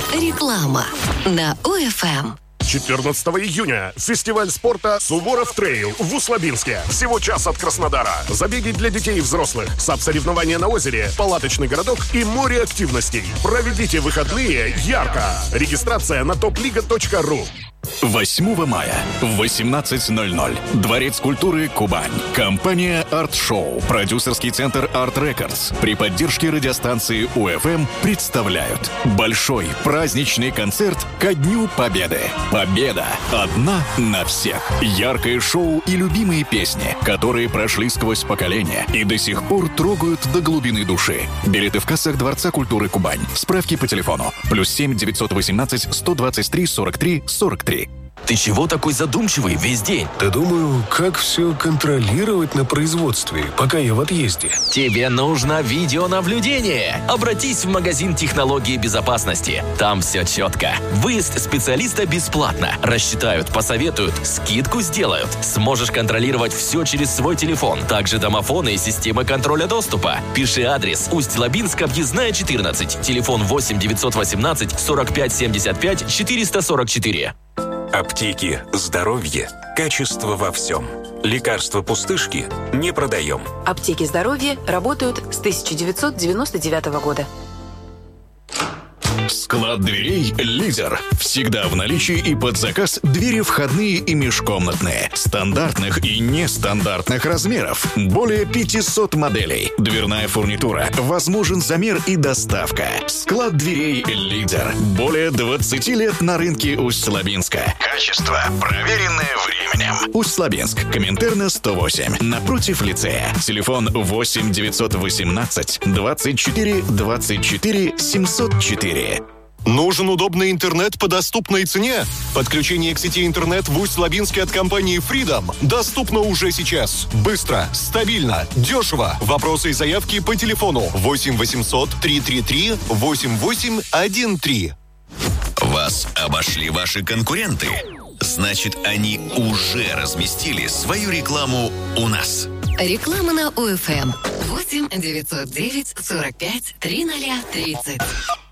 Реклама на ОФМ. 14 июня. Фестиваль спорта «Суворов Трейл» в Услабинске. Всего час от Краснодара. Забеги для детей и взрослых. САП-соревнования на озере, палаточный городок и море активностей. Проведите выходные ярко. Регистрация на topliga.ru. 8 мая в 18:00. Дворец культуры «Кубань». Компания «Арт Шоу», продюсерский центр «Арт Рекордс» при поддержке радиостанции УФМ представляют большой праздничный концерт ко Дню Победы. Победа одна на всех. Яркое шоу и любимые песни, которые прошли сквозь поколения и до сих пор трогают до глубины души. Билеты в кассах Дворца культуры «Кубань». Справки по телефону +7 918 123 43 43. Ты чего такой задумчивый весь день? Да думаю, как все контролировать на производстве, пока я в отъезде. Тебе нужно видеонаблюдение. Обратись в магазин технологии безопасности. Там все четко. Выезд специалиста бесплатно. Рассчитают, посоветуют, скидку сделают. Сможешь контролировать все через свой телефон. Также домофоны и системы контроля доступа. Пиши адрес: Усть-Лабинск, объездная 14. Телефон 8 918 45 75 444. Аптеки «Здоровье». Качество во всем. Лекарства-пустышки не продаем. Аптеки «Здоровье» работают с 1999 года. Склад дверей «Лидер». Всегда в наличии и под заказ двери входные и межкомнатные. Стандартных и нестандартных размеров. Более 500 моделей. Дверная фурнитура. Возможен замер и доставка. Склад дверей «Лидер». Более 20 лет на рынке Усть-Лабинска. Качество, проверенное временем. Усть-Лабинск. Коминтерна 108. Напротив лицея. Телефон 8 918 24 24 704. Нужен удобный интернет по доступной цене? Подключение к сети интернет в Усть-Лабинске от компании Freedom доступно уже сейчас. Быстро, стабильно, дешево. Вопросы и заявки по телефону 8 800 333 8813. Вас обошли ваши конкуренты? Значит, они уже разместили свою рекламу у нас. Реклама на ОФМ. 8 909 45 3030.